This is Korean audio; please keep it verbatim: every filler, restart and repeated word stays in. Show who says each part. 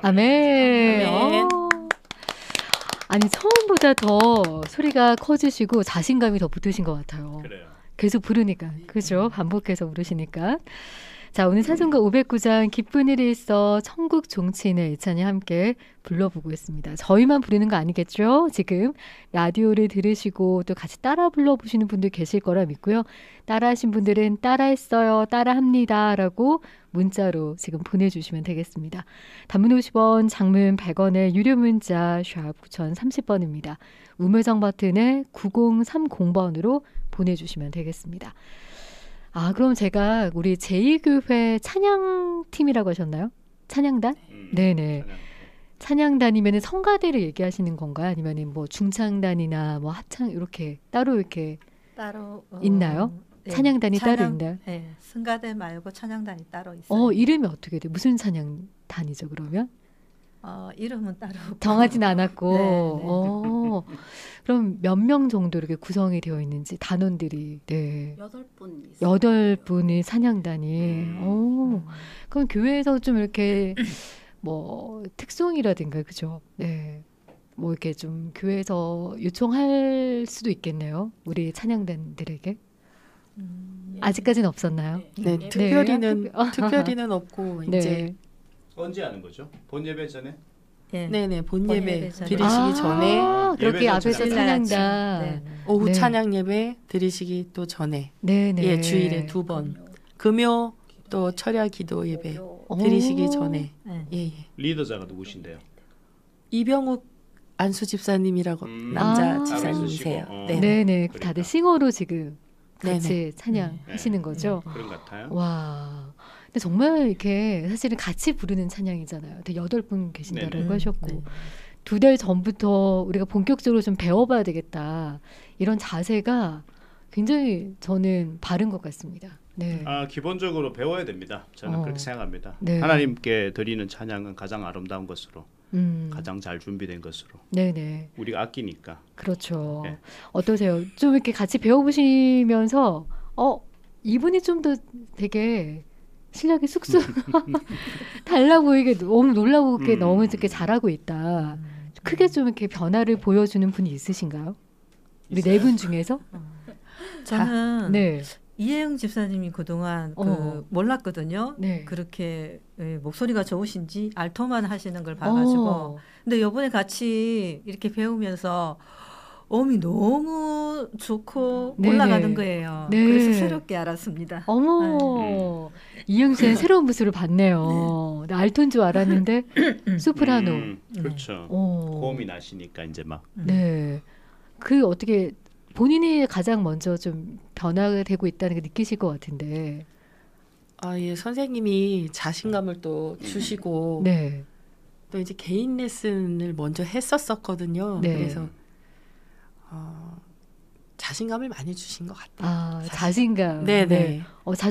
Speaker 1: 아멘.
Speaker 2: 아멘.
Speaker 1: 어. 아니 처음보다 더 소리가 커지시고 자신감이 더 붙으신 것 같아요.
Speaker 3: 그래요.
Speaker 1: 계속 부르니까. 그죠? 반복해서 부르시니까. 자, 오늘 찬송가 오백구 장 기쁜 일이 있어 천국 종친을 이찬이 함께 불러보고 있습니다. 저희만 부르는 거 아니겠죠? 지금 라디오를 들으시고 또 같이 따라 불러보시는 분들 계실 거라 믿고요. 따라하신 분들은 따라했어요, 따라합니다 라고 문자로 지금 보내주시면 되겠습니다. 단문 오십 원, 장문 백 원의 유료 문자 샵 구공삼공 번입니다. 우물정 버튼에 구공삼공 번으로 보내주시면 되겠습니다. 아, 그럼 제가 우리 제이 교회 찬양팀이라고 하셨나요? 찬양단?
Speaker 3: 음,
Speaker 1: 네네.
Speaker 3: 찬양.
Speaker 1: 찬양단이면 성가대를 얘기하시는 건가요? 아니면 뭐 중창단이나 뭐 합창 이렇게 따로 이렇게
Speaker 2: 따로 어,
Speaker 1: 있나요?
Speaker 2: 네,
Speaker 1: 찬양단이
Speaker 2: 찬양,
Speaker 1: 따로 있나요?
Speaker 2: 네, 승가대 말고 찬양단이 따로 있어요.
Speaker 1: 어, 이름이 어떻게 돼요? 무슨 찬양단이죠, 그러면?
Speaker 2: 어, 이름은 따로 없고.
Speaker 1: 정하진 않았고.
Speaker 2: 네, 네.
Speaker 1: 어, 그럼 몇 명 정도 이렇게 구성이 되어 있는지 단원들이 네.
Speaker 4: 여덟 분 있어요.
Speaker 1: 여덟 분의 찬양단이.
Speaker 3: 음.
Speaker 1: 오, 그럼 교회에서 좀 이렇게 뭐 특송이라든가 그죠? 네. 뭐 이렇게 좀 교회에서 요청할 수도 있겠네요. 우리 찬양단들에게.
Speaker 2: 음,
Speaker 1: 아직까지는 없었나요?
Speaker 4: 네,
Speaker 2: 네,
Speaker 4: 특별히는
Speaker 1: 네.
Speaker 4: 특별히는 없고 이제
Speaker 1: 네.
Speaker 3: 언제 하는 거죠? 본 예배 전에?
Speaker 2: 예.
Speaker 4: 네네 본
Speaker 2: 본
Speaker 4: 예배
Speaker 2: 예배 전에.
Speaker 4: 드리시기
Speaker 1: 아,
Speaker 4: 전에
Speaker 1: 그렇게
Speaker 3: 예배
Speaker 1: 앞에서
Speaker 3: 전에
Speaker 1: 찬양단.
Speaker 2: 네, 네.
Speaker 4: 오후
Speaker 1: 네.
Speaker 4: 찬양 예배 드리시기 또 전에
Speaker 1: 네네.
Speaker 4: 예 주일에 두 번 금요 또 철야 기도 예배
Speaker 1: 오.
Speaker 4: 드리시기 전에
Speaker 2: 네.
Speaker 4: 예, 예.
Speaker 3: 리더자가 누구신데요?
Speaker 4: 이병욱 안수 집사님이라고
Speaker 3: 음.
Speaker 4: 남자
Speaker 1: 아.
Speaker 4: 집사님이세요.
Speaker 3: 따로 있으시고.
Speaker 4: 네.
Speaker 1: 네네.
Speaker 3: 그러니까.
Speaker 1: 다들 싱어로 지금 같이
Speaker 4: 네네.
Speaker 1: 찬양하시는
Speaker 3: 네.
Speaker 1: 거죠?
Speaker 3: 그런 것 같아요.
Speaker 1: 와. 근데 정말 이렇게 사실은 같이 부르는 찬양이잖아요. 근데 여덟 분 계신다라고
Speaker 3: 네네.
Speaker 1: 하셨고
Speaker 2: 네.
Speaker 1: 두 달 전부터 우리가 본격적으로 좀 배워봐야 되겠다. 이런 자세가 굉장히 저는 바른 것 같습니다. 네.
Speaker 3: 아, 기본적으로 배워야 됩니다. 저는
Speaker 1: 어.
Speaker 3: 그렇게 생각합니다.
Speaker 1: 네.
Speaker 3: 하나님께 드리는 찬양은 가장 아름다운 것으로,
Speaker 1: 음.
Speaker 3: 가장 잘 준비된 것으로
Speaker 1: 네네.
Speaker 3: 우리가 아끼니까.
Speaker 1: 그렇죠.
Speaker 3: 네.
Speaker 1: 어떠세요? 좀 이렇게 같이 배워보시면서 어 이분이 좀 더 되게 실력이 쑥쑥 달라 보이게 너무 놀라우게
Speaker 3: 음.
Speaker 1: 너무 이렇게 잘하고 있다. 크게 좀 이렇게 변화를 보여주는 분이 있으신가요? 우리 네 분 중에서?
Speaker 2: 저는
Speaker 1: 네.
Speaker 2: 이혜영 집사님이 그동안
Speaker 1: 어.
Speaker 2: 그 몰랐거든요.
Speaker 1: 네.
Speaker 2: 그렇게 예, 목소리가 좋으신지 알토만 하시는 걸 봐가지고.
Speaker 1: 어.
Speaker 2: 근데 요번에 같이 이렇게 배우면서 음이 너무 좋고
Speaker 1: 네네.
Speaker 2: 올라가는 거예요.
Speaker 1: 네.
Speaker 2: 그래서 새롭게 알았습니다.
Speaker 1: 어머, 이영 씨의 새로운 모습을 봤네요. 나 알톤 줄 알았는데 소프라노.
Speaker 3: 음, 그렇죠.
Speaker 1: 어.
Speaker 3: 고음이 나시니까 이제 막
Speaker 2: 음.
Speaker 1: 네. 그 어떻게 본인이 가장 먼저 좀 변화가 되고 있다는 걸 느끼실 것 같은데.
Speaker 4: 아, 예, 선생님이 자신감을 또 주시고
Speaker 1: 네.
Speaker 4: 또 이제 개인 레슨을 먼저 했었었거든요.
Speaker 1: 네.
Speaker 4: 그래서 어, 자신감을 많이 주신 것 같아요.
Speaker 1: 아,
Speaker 4: 사실.
Speaker 1: 자신감.
Speaker 4: 네네.
Speaker 1: 네. 어,